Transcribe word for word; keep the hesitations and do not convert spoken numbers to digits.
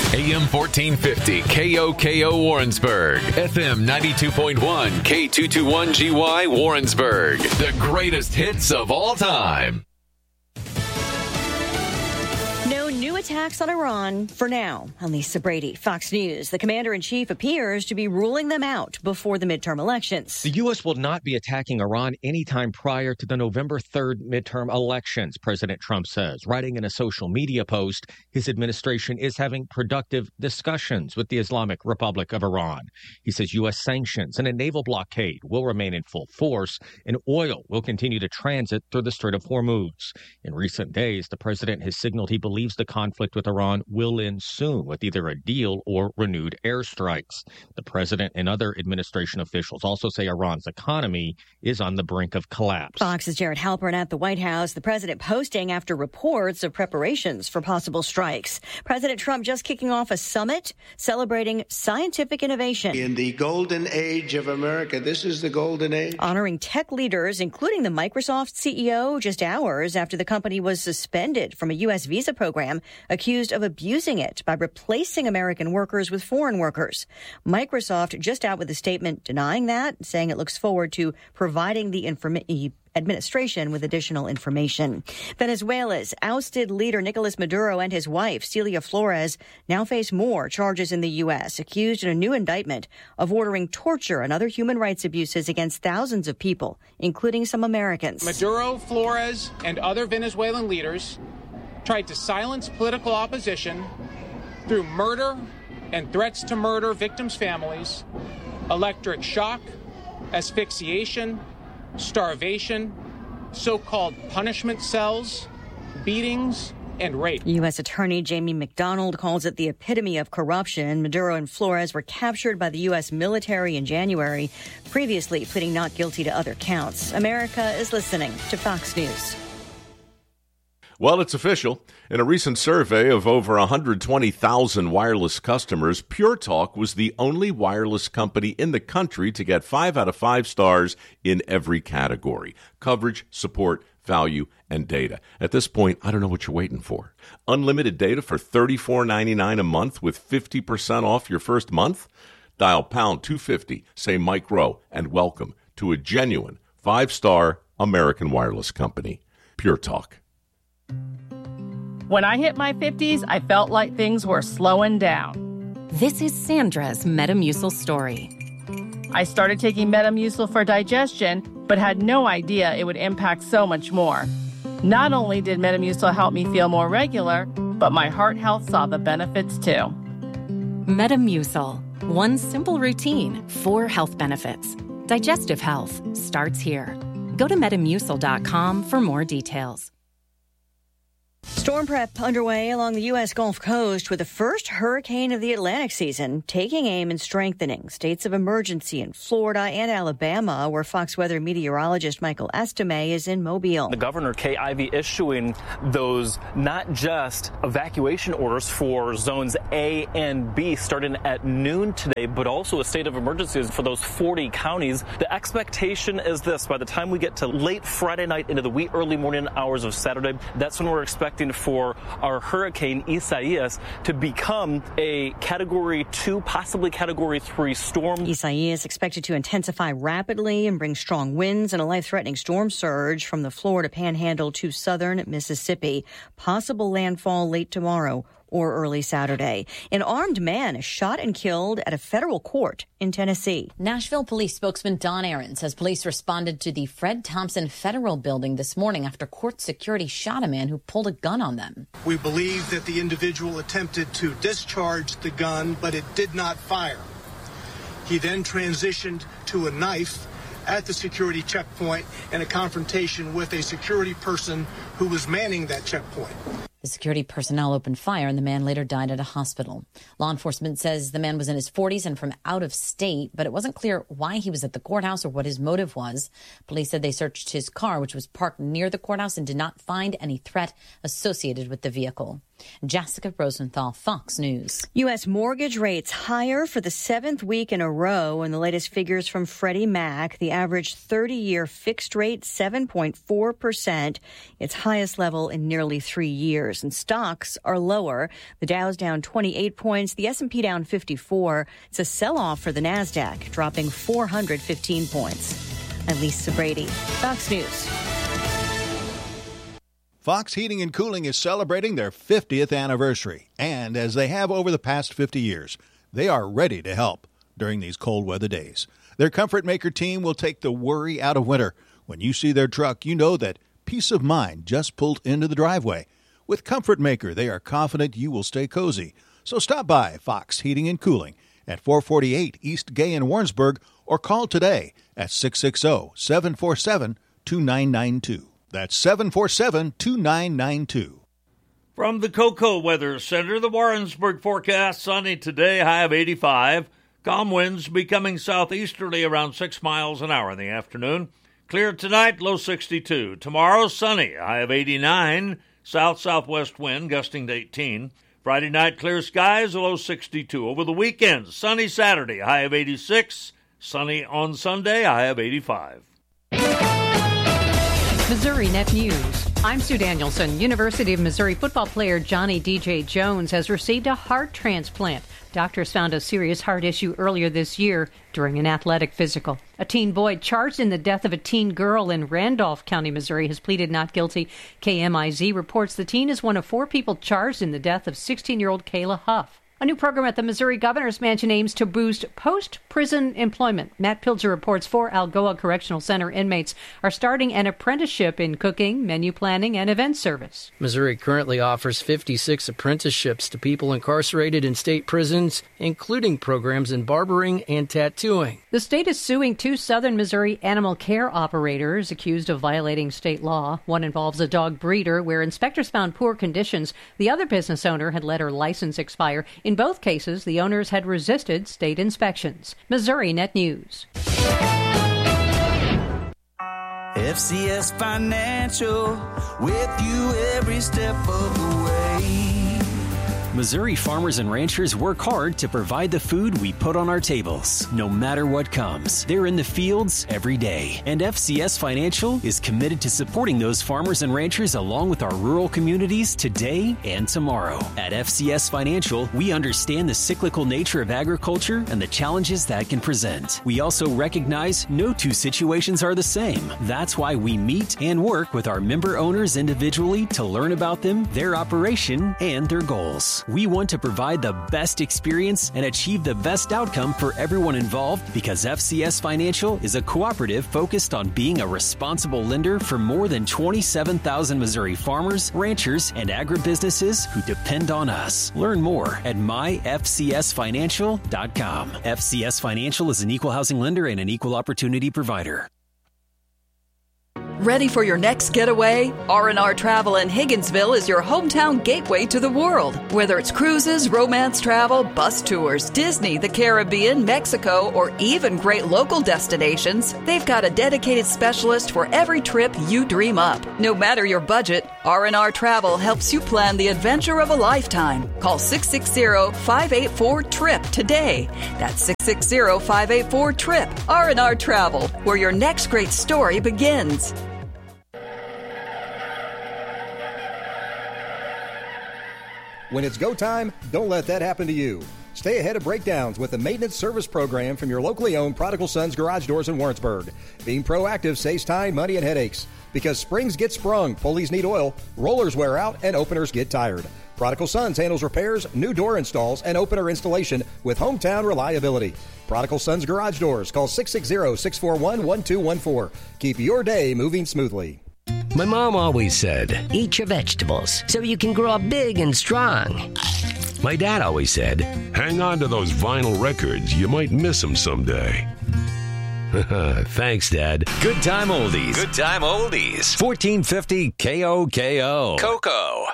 A M fourteen fifty K O K O Warrensburg, F M ninety-two point one K two twenty-one G Y Warrensburg. The greatest hits of all time. No new attacks on Iran for now. I'm Lisa Brady, Fox News. The commander-in-chief appears to be ruling them out before the midterm elections. The U S will not be attacking Iran anytime prior to the November third midterm elections, President Trump says. Writing in a social media post, his administration is having productive discussions with the Islamic Republic of Iran. He says U S sanctions and a naval blockade will remain in full force, and oil will continue to transit through the Strait of Hormuz. In recent days, the president has signaled he believes the conflict with Iran will end soon with either a deal or renewed airstrikes. The president and other administration officials also say Iran's economy is on the brink of collapse. Fox's Jared Halpern at the White House. The president posting after reports of preparations for possible strikes. President Trump just kicking off a summit celebrating scientific innovation. In the golden age of America, this is the golden age. Honoring tech leaders, including the Microsoft C E O, just hours after the company was suspended from a U S visa program, accused of abusing it by replacing American workers with foreign workers. Microsoft just out with a statement denying that, saying it looks forward to providing the information. Administration with additional information. Venezuela's ousted leader Nicolas Maduro and his wife Celia Flores now face more charges in the U S, accused in a new indictment of ordering torture and other human rights abuses against thousands of people, including some Americans. Maduro, Flores, and other Venezuelan leaders tried to silence political opposition through murder and threats to murder victims' families, electric shock, asphyxiation, starvation, so-called punishment cells, beatings, and rape. U S. Attorney Jamie McDonald calls it the epitome of corruption. Maduro and Flores were captured by the U S military in January, previously pleading not guilty to other counts. America is listening to Fox News. Well, it's official. In a recent survey of over one hundred twenty thousand wireless customers, Pure Talk was the only wireless company in the country to get five out of five stars in every category: coverage, support, value, and data. At this point, I don't know what you're waiting for. Unlimited data for thirty-four ninety-nine a month with fifty percent off your first month? Dial pound two fifty, say Mike Rowe, and welcome to a genuine five-star American wireless company. Pure Talk. When I hit my fifties, I felt like things were slowing down. This is Sandra's Metamucil story. I started taking Metamucil for digestion, but had no idea it would impact so much more. Not only did Metamucil help me feel more regular, but my heart health saw the benefits too. Metamucil. One simple routine, four health benefits. Digestive health starts here. Go to metamucil dot com for more details. Storm prep underway along the U S. Gulf Coast with the first hurricane of the Atlantic season taking aim and strengthening. States of emergency in Florida and Alabama, where Fox Weather meteorologist Michael Estime is in Mobile. The Governor Kay Ivey issuing those not just evacuation orders for zones A and B starting at noon today, but also a state of emergency for those forty counties. The expectation is this: by the time we get to late Friday night into the wee early morning hours of Saturday, that's when we're expecting for our hurricane Isaias to become a category two, possibly category three storm. Isaias expected to intensify rapidly and bring strong winds and a life-threatening storm surge from the Florida Panhandle to southern Mississippi. Possible landfall late tomorrow or early Saturday. An armed man is shot and killed at a federal court in Tennessee. Nashville police spokesman Don Aaron says police responded to the Fred Thompson Federal Building this morning after court security shot a man who pulled a gun on them. We believe that the individual attempted to discharge the gun, but it did not fire. He then transitioned to a knife at the security checkpoint and a confrontation with a security person who was manning that checkpoint. The security personnel opened fire and the man later died at a hospital. Law enforcement says the man was in his forties and from out of state, but it wasn't clear why he was at the courthouse or what his motive was. Police said they searched his car, which was parked near the courthouse, and did not find any threat associated with the vehicle. Jessica Rosenthal, Fox News. U S mortgage rates higher for the seventh week in a row. In the latest figures from Freddie Mac, the average thirty-year fixed rate, seven point four percent, its highest level in nearly three years. futures and stocks are lower. The Dow's down twenty-eight points, the S and P down fifty-four. It's a sell-off for the Nasdaq, dropping four hundred fifteen points. I'm Lisa Brady, Fox News. Fox Heating and Cooling is celebrating their fiftieth anniversary, and as they have over the past fifty years, they are ready to help during these cold weather days. Their Comfort Maker team will take the worry out of winter. When you see their truck, you know that peace of mind just pulled into the driveway. With Comfort Maker, they are confident you will stay cozy. So stop by Fox Heating and Cooling at four forty-eight East Gay in Warrensburg or call today at six six zero, seven four seven, two nine nine two. That's seven four seven, two nine nine two. From the Cocoa Weather Center, the Warrensburg forecast: sunny today, high of eighty-five. Calm winds becoming southeasterly around six miles an hour in the afternoon. Clear tonight, low sixty-two. Tomorrow, sunny, high of eighty-nine. South-southwest wind gusting to eighteen. Friday night, clear skies, low sixty-two. Over the weekend, sunny Saturday, high of eighty-six. Sunny on Sunday, high of eighty-five. Missouri Net News. I'm Sue Danielson. University of Missouri football player Johnny D J Jones has received a heart transplant. Doctors found a serious heart issue earlier this year during an athletic physical. A teen boy charged in the death of a teen girl in Randolph County, Missouri, has pleaded not guilty. K M I Z reports the teen is one of four people charged in the death of sixteen-year-old Kayla Huff. A new program at the Missouri Governor's Mansion aims to boost post-prison employment. Matt Pilger reports four Algoa Correctional Center inmates are starting an apprenticeship in cooking, menu planning, and event service. Missouri currently offers fifty-six apprenticeships to people incarcerated in state prisons, including programs in barbering and tattooing. The state is suing two southern Missouri animal care operators accused of violating state law. One involves a dog breeder where inspectors found poor conditions. The other business owner had let her license expire. In both cases, the owners had resisted state inspections. Missouri Net News. F C S Financial, with you every step of the way. Missouri farmers and ranchers work hard to provide the food we put on our tables, no matter what comes. They're in the fields every day, and F C S Financial is committed to supporting those farmers and ranchers along with our rural communities today and tomorrow. At F C S Financial, we understand the cyclical nature of agriculture and the challenges that can present. We also recognize no two situations are the same. That's why we meet and work with our member owners individually to learn about them, their operation, and their goals. We want to provide the best experience and achieve the best outcome for everyone involved because F C S Financial is a cooperative focused on being a responsible lender for more than twenty-seven thousand Missouri farmers, ranchers, and agribusinesses who depend on us. Learn more at my f c s financial dot com. F C S Financial is an equal housing lender and an equal opportunity provider. Ready for your next getaway? R and R Travel in Higginsville is your hometown gateway to the world. Whether it's cruises, romance travel, bus tours, Disney, the Caribbean, Mexico, or even great local destinations, they've got a dedicated specialist for every trip you dream up. No matter your budget, R and R Travel helps you plan the adventure of a lifetime. Call six six zero, five eight four, T R I P today. That's six six zero, five eight four, T R I P. R and R Travel, where your next great story begins. When it's go time, don't let that happen to you. Stay ahead of breakdowns with the maintenance service program from your locally owned Prodigal Sons Garage Doors in Warrensburg. Being proactive saves time, money, and headaches. Because springs get sprung, pulleys need oil, rollers wear out, and openers get tired. Prodigal Sons handles repairs, new door installs, and opener installation with hometown reliability. Prodigal Sons Garage Doors. Call six six zero, six four one, one two one four. Keep your day moving smoothly. My mom always said, eat your vegetables so you can grow up big and strong. My dad always said, hang on to those vinyl records. You might miss them someday. Thanks, Dad. Good time oldies. Good time oldies. fourteen fifty K O K O. Cocoa.